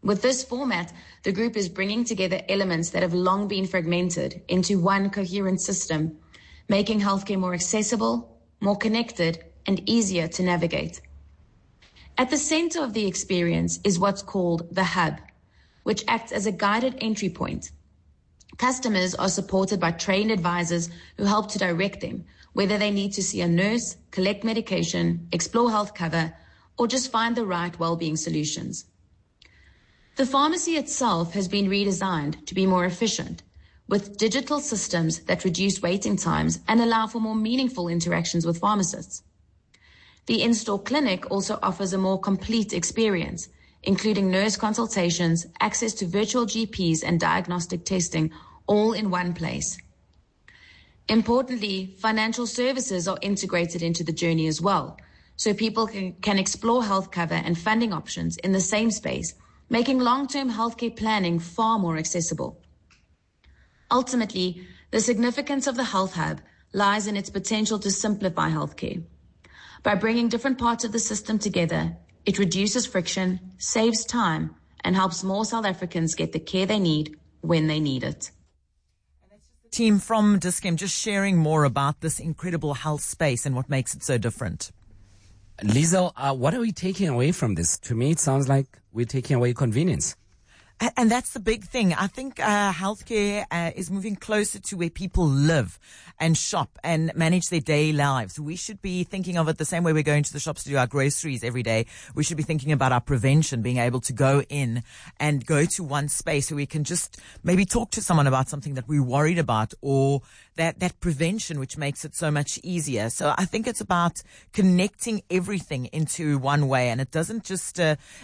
With this format, the group is bringing together elements that have long been fragmented into one coherent system, making healthcare more accessible, more connected, and easier to navigate. At the center of the experience is what's called the Hub, which acts as a guided entry point. Customers are supported by trained advisors who help to direct them, whether they need to see a nurse, collect medication, explore health cover, or just find the right well-being solutions. The pharmacy itself has been redesigned to be more efficient, with digital systems that reduce waiting times and allow for more meaningful interactions with pharmacists. The in-store clinic also offers a more complete experience, including nurse consultations, access to virtual GPs, and diagnostic testing, all in one place. Importantly, financial services are integrated into the journey as well, so people can explore health cover and funding options in the same space, making long-term healthcare planning far more accessible. Ultimately, the significance of the Health Hub lies in its potential to simplify healthcare. By bringing different parts of the system together, it reduces friction, saves time, and helps more South Africans get the care they need when they need it. Team from Dis-Chem just sharing more about this incredible health space and what makes it so different. Liesl, what are we taking away from this? To me, it sounds like we're taking away convenience. And that's the big thing. I think healthcare is moving closer to where people live and shop and manage their daily lives. We should be thinking of it the same way we're going to the shops to do our groceries every day. We should be thinking about our prevention, being able to go in and go to one space where we can just maybe talk to someone about something that we're worried about, or that prevention, which makes it so much easier. So I think it's about connecting everything into one way, and it doesn't just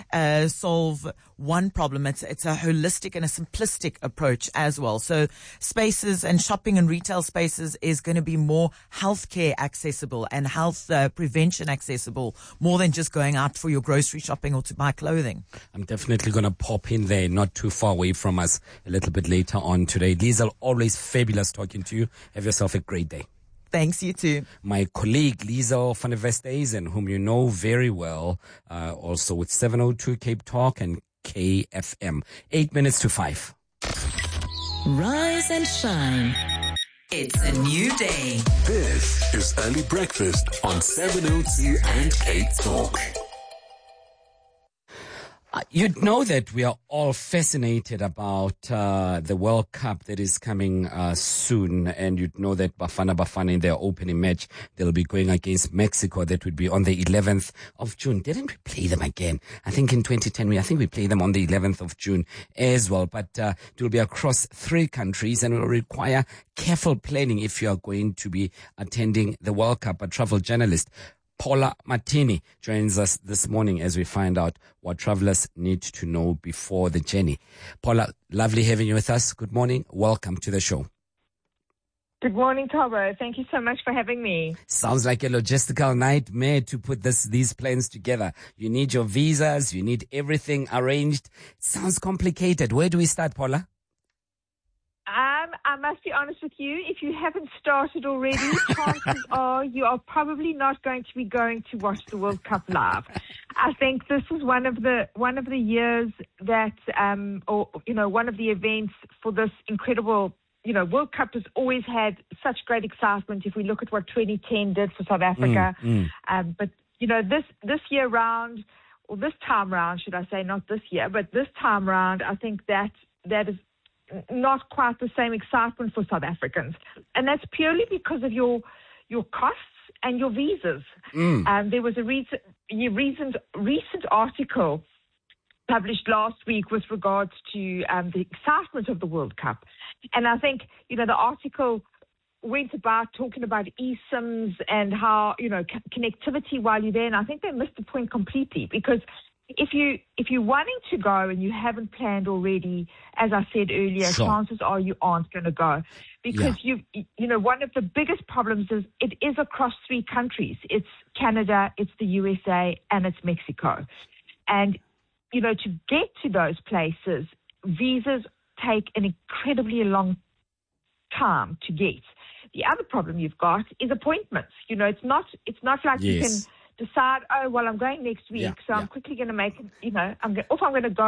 solve one problem. It's a holistic and a simplistic approach as well. So spaces and shopping and retail spaces is going to be more healthcare accessible and health prevention accessible, more than just going out for your grocery shopping or to buy clothing. I'm definitely going to pop in there, not too far away from us, a little bit later on today. Liesl, always fabulous talking to you. Have yourself a great day. Thanks, you too. My colleague, Liesl van der Westhuizen, whom you know very well, also with 702 Cape Talk and KFM. 8 minutes to 5. Rise and shine. It's a new day. This is Early Breakfast on 702 and Cape Talk. You'd know that we are all fascinated about the World Cup that is coming soon, and you'd know that Bafana in their opening match, they'll be going against Mexico. That would be on the 11th of June. Didn't we play them again? I think in 2010, I think we played them on the 11th of June as well. But it will be across 3 countries, and it will require careful planning if you are going to be attending the World Cup. A travel journalist, Paula Martini, joins us this morning as we find out what travelers need to know before the journey. Paula, lovely having you with us. Good morning. Welcome to the show. Good morning, Tabo. Thank you so much for having me. Sounds like a logistical nightmare to put these plans together. You need your visas. You need everything arranged. It sounds complicated. Where do we start, Paula? I must be honest with you. If you haven't started already, chances are you are probably not going to be going to watch the World Cup live. I think this is one of the years that, one of the events for this incredible, World Cup has always had such great excitement. If we look at what 2010 did for South Africa, but this year round, or this time round, should I say, not this year, but this time round, I think that is not quite the same excitement for South Africans. And that's purely because of your costs and your visas. There was a recent article published last week with regards to the excitement of the World Cup. And I think, the article went about talking about eSIMs and how, connectivity while you're there. And I think they missed the point completely, because if you're wanting to go and you haven't planned already, as I said earlier, chances are you aren't going to go, because one of the biggest problems is it is across 3 countries. It's Canada, it's the USA, and it's Mexico. And, to get to those places, visas take an incredibly long time to get. The other problem you've got is appointments. It's not like you can decide, I'm going next week, so I'm quickly going to make, I'm going to go